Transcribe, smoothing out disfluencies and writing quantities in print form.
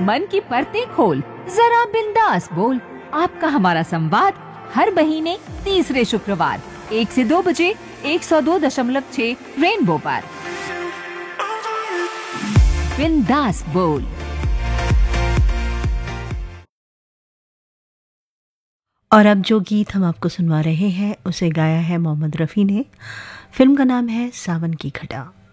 मन की परतें खोल, जरा बिंदास बोल। आपका हमारा संवाद हर महीने तीसरे शुक्रवार 1 से 2 बजे 102.6 रेनबो पर। बिंदास बोल। और अब जो गीत हम आपको सुनवा रहे हैं उसे गाया है मोहम्मद रफ़ी ने। फिल्म का नाम है सावन की घटा।